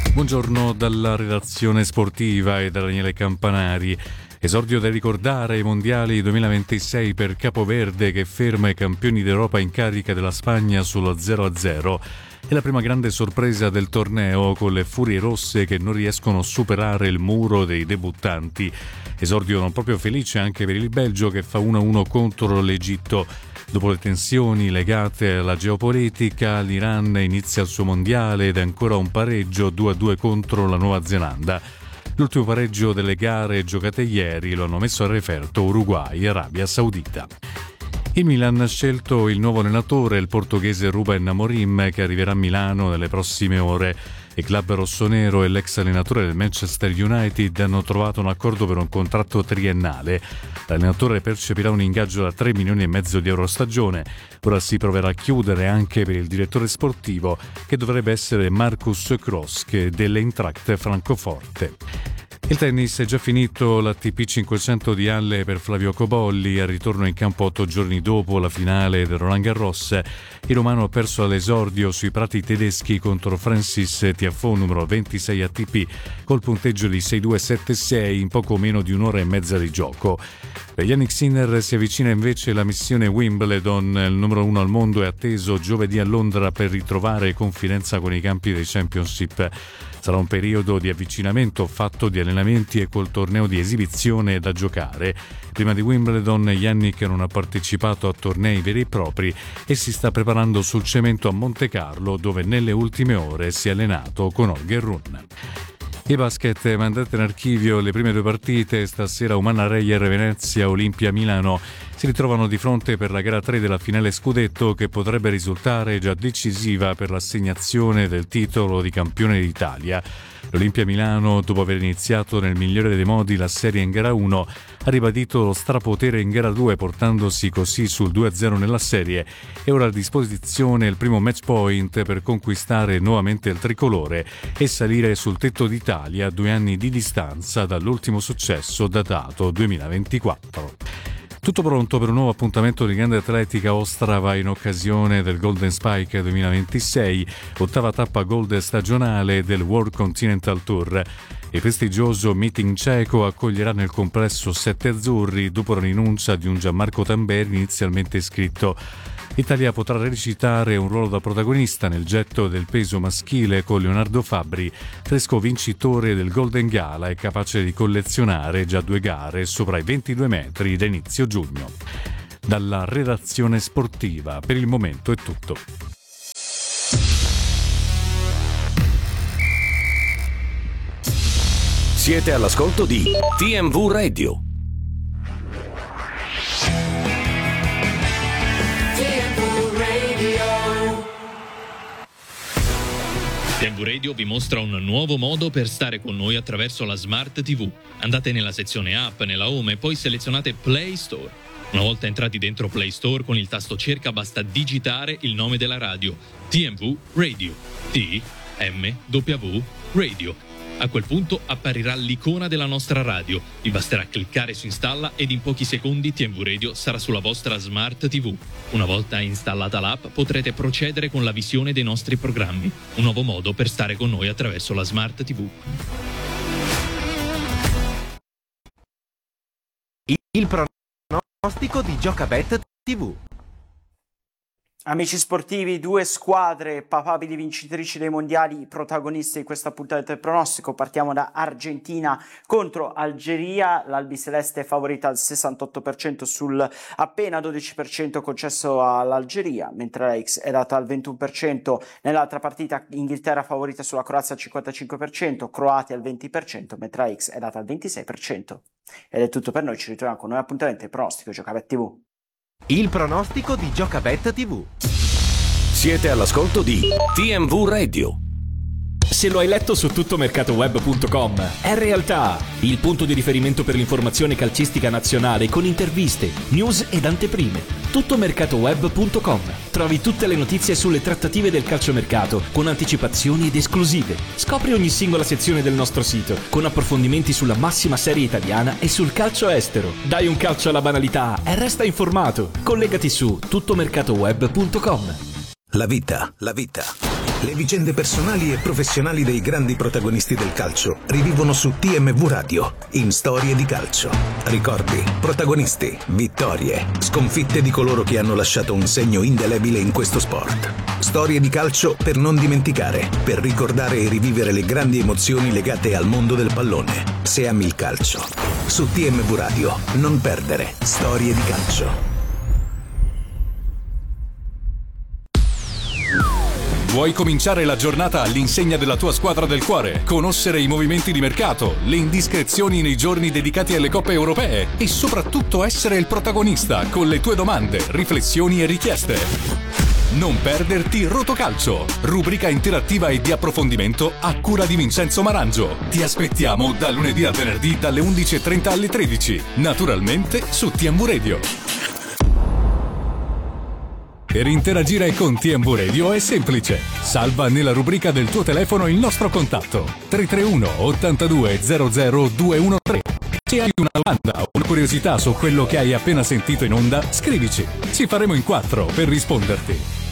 Buongiorno dalla redazione sportiva e da Daniele Campanari. Esordio da ricordare ai mondiali 2026 per Capoverde, che ferma i campioni d'Europa in carica della Spagna sullo 0-0. È la prima grande sorpresa del torneo, con le furie rosse che non riescono a superare il muro dei debuttanti. Esordio non proprio felice anche per il Belgio, che fa 1-1 contro l'Egitto. Dopo le tensioni legate alla geopolitica, l'Iran inizia il suo mondiale ed è ancora un pareggio 2-2 contro la Nuova Zelanda. L'ultimo pareggio delle gare giocate ieri lo hanno messo a referto Uruguay e Arabia Saudita. Il Milan ha scelto il nuovo allenatore, il portoghese Ruben Amorim, che arriverà a Milano nelle prossime ore. Il club rossonero e l'ex allenatore del Manchester United hanno trovato un accordo per un contratto triennale. L'allenatore percepirà un ingaggio da 3,5 milioni di euro a stagione. Ora si proverà a chiudere anche per il direttore sportivo, che dovrebbe essere Marcus Kroos dell'Eintracht Francoforte. Il tennis è già finito, l'ATP 500 di Halle per Flavio Cobolli, al ritorno in campo 8 giorni dopo la finale del Roland Garros. Il romano ha perso all'esordio sui prati tedeschi contro Francis Tiafoe, numero 26 ATP, col punteggio di 6-2-7-6 in poco meno di un'ora e mezza di gioco. Per Jannik Sinner si avvicina invece la missione Wimbledon. Il numero 1 al mondo è atteso giovedì a Londra per ritrovare confidenza con i campi dei Championship. Sarà un periodo di avvicinamento fatto di allenamenti e col torneo di esibizione da giocare. Prima di Wimbledon, Jannik non ha partecipato a tornei veri e propri e si sta preparando sul cemento a Monte Carlo, dove nelle ultime ore si è allenato con Holger Rune. E basket, mandate in archivio le prime 2 partite. Stasera Umana Reyer Venezia, Olimpia Milano si ritrovano di fronte per la gara 3 della finale scudetto, che potrebbe risultare già decisiva per l'assegnazione del titolo di campione d'Italia. L'Olimpia Milano, dopo aver iniziato nel migliore dei modi la serie in gara 1, ha ribadito lo strapotere in gara 2, portandosi così sul 2-0 nella serie, e ora a disposizione il primo match point per conquistare nuovamente il tricolore e salire sul tetto d'Italia a 2 anni di distanza dall'ultimo successo datato 2024. Tutto pronto per un nuovo appuntamento di grande atletica a Ostrava in occasione del Golden Spike 2026, ottava tappa gold stagionale del World Continental Tour. Il prestigioso meeting ceco accoglierà nel complesso 7 azzurri dopo la rinuncia di un Gianmarco Tamberi inizialmente iscritto. L'Italia potrà recitare un ruolo da protagonista nel getto del peso maschile con Leonardo Fabbri, fresco vincitore del Golden Gala e capace di collezionare già 2 gare sopra i 22 metri da inizio giugno. Dalla redazione sportiva, per il momento è tutto. Siete all'ascolto di TMV Radio. TMV Radio vi mostra un nuovo modo per stare con noi attraverso la Smart TV. Andate nella sezione App, nella Home e poi selezionate Play Store. Una volta entrati dentro Play Store, con il tasto cerca basta digitare il nome della radio: TMV Radio. TMW Radio. A quel punto apparirà l'icona della nostra radio. Vi basterà cliccare su installa ed in pochi secondi TMV Radio sarà sulla vostra Smart TV. Una volta installata l'app potrete procedere con la visione dei nostri programmi. Un nuovo modo per stare con noi attraverso la Smart TV. Il pronostico di Giocabet TV. Amici sportivi, 2 squadre papabili vincitrici dei mondiali, protagoniste di questa puntata del pronostico. Partiamo da Argentina contro Algeria. L'albiceleste è favorita al 68% sul appena 12% concesso all'Algeria, mentre la X è data al 21%. Nell'altra partita Inghilterra favorita sulla Croazia al 55%, Croatia al 20%, mentre la X è data al 26%. Ed è tutto per noi, ci ritroviamo con un appuntamento del pronostico Giocabet TV. Il pronostico di Giocabet TV. Siete all'ascolto di TMV Radio. Se lo hai letto su tuttomercatoweb.com, è realtà. Il punto di riferimento per l'informazione calcistica nazionale con interviste, news ed anteprime. Tuttomercatoweb.com. Trovi tutte le notizie sulle trattative del calciomercato con anticipazioni ed esclusive. Scopri ogni singola sezione del nostro sito con approfondimenti sulla massima serie italiana e sul calcio estero. Dai un calcio alla banalità e resta informato. Collegati su tuttomercatoweb.com. La vita Le vicende personali e professionali dei grandi protagonisti del calcio rivivono su TMV Radio, in Storie di Calcio. Ricordi, protagonisti, vittorie, sconfitte di coloro che hanno lasciato un segno indelebile in questo sport. Storie di calcio per non dimenticare, per ricordare e rivivere le grandi emozioni legate al mondo del pallone. Se ami il calcio. Su TMV Radio, non perdere Storie di Calcio. Vuoi cominciare la giornata all'insegna della tua squadra del cuore? Conoscere i movimenti di mercato, le indiscrezioni nei giorni dedicati alle coppe europee e soprattutto essere il protagonista con le tue domande, riflessioni e richieste. Non perderti Rotocalcio, rubrica interattiva e di approfondimento a cura di Vincenzo Marangio. Ti aspettiamo da lunedì a venerdì dalle 11:30 alle 13, naturalmente su TMV Radio. Per interagire con TMV Radio è semplice. Salva nella rubrica del tuo telefono il nostro contatto 331 82 00 213. Se hai una domanda o una curiosità su quello che hai appena sentito in onda, scrivici. Ci faremo in 4 per risponderti.